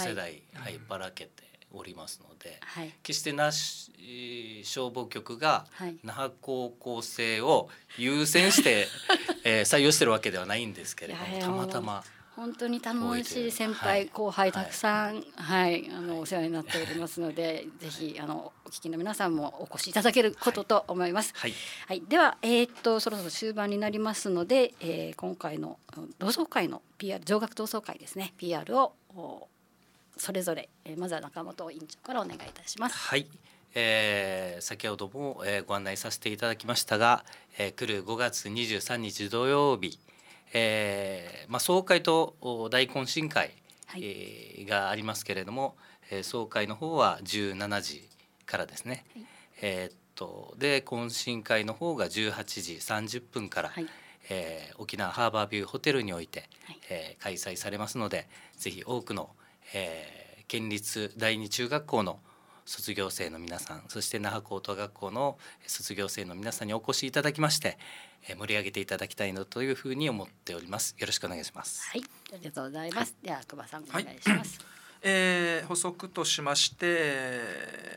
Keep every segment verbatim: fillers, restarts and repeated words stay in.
世代、はい、ばらけておりますので、 はい、 決して那覇消防局が那覇高校生を優先して、えー、採用してるわけではないんですけれども、たまたま本当に頼もしい先輩、はい、後輩たくさん、はいはい、あのお世話になっておりますので、ぜひあのお聞きの皆さんもお越しいただけることと思います。 はいはいはい、では、えー、っとそろそろ終盤になりますので、えー、今回の同窓会の ピーアール 上学同窓会ですね ピーアール をそれぞれ、えー、まずは中本委員長からお願いいたします。 はい、えー、先ほども、えー、ご案内させていただきましたが、えー、来るごがつにじゅうさんにち土曜日、えーまあ、総会と大懇親会、はい、えー、がありますけれども、えー、総会の方はじゅうしちじからですね、はい、えー、っとで懇親会の方がじゅうはちじさんじゅっぷんから、はい、えー、沖縄ハーバービューホテルにおいて、はい、えー、開催されますので、ぜひ多くの、えー、県立第二中学校の卒業生の皆さん、そして那覇高等学校の卒業生の皆さんにお越しいただきまして、盛り上げていただきたいなというふうに思っております。よろしくお願いします。 はい、ありがとうございます。はい、では久保さんお願いします。はい、 えー、補足としまして、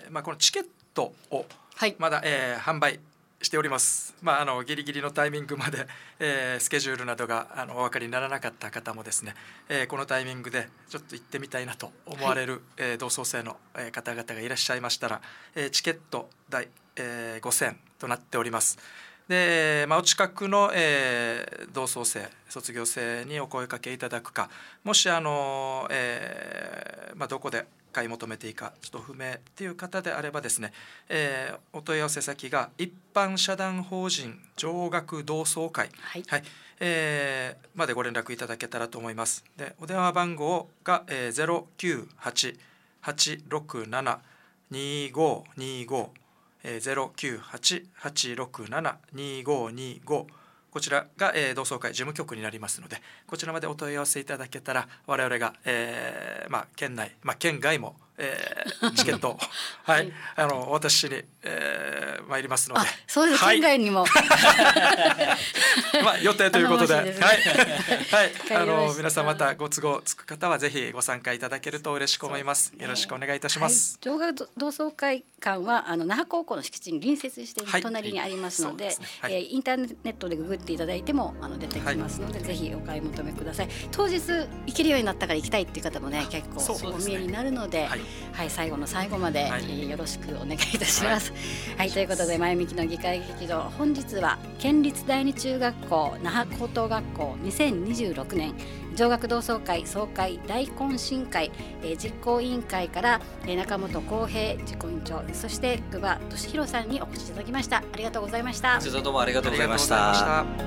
まあ、このチケットをまだ、はい、えー、販売しております。まあ、あのギリギリのタイミングまで、えー、スケジュールなどがあのお分かりにならなかった方もですね、えー、このタイミングでちょっと行ってみたいなと思われる、はい、えー、同窓生の方々がいらっしゃいましたら、えー、チケット代、えー、ごせんえんとなっております。で、まあ、お近くの、えー、同窓生卒業生にお声かけいただくか、もしあの、えーまあ、どこで買い求めていいかちょっと不明っていう方であればですね、えー、お問い合わせ先が一般社団法人上学同窓会、はいはい、えー、までご連絡いただけたらと思います。で、お電話番号が、えー、ゼロきゅうはち はちろくなな にごにご、ゼロきゅうはち はちろくなな にごにご、こちらが、えー、同窓会事務局になりますので、こちらまでお問い合わせいただけたら我々が、えーまあ、県内、まあ、県外も、えー、チケットを、はい、あの私に、えー、参りますので、あ、 そうです、はい、県外にもまあ、予定ということで、ね、はい、はい、あの皆さんまたご都合つく方はぜひご参加いただけると嬉しく思います。よろしくお願いいたします。 はい、上学同窓会館はあの那覇高校の敷地に隣接している隣にありますので、はいはい、えー、インターネットでググっていただいてもあの出てきますので、はい、ぜひお買い求めください。当日行けるようになったから行きたいっていう方もね、結構お見えになるので、はいはい、最後の最後まで、はい、よろしくお願いいたします。はい、はい、ということで前向きの議会劇場、本日は県立第二中学校那覇高等学校にせんにじゅうろくねん上学同窓会総会大懇親会、えー、実行委員会から、えー、中本浩平実行委員長、そして久保俊弘さんにお越しいただきました。ありがとうございました。 どうもありがとうございました。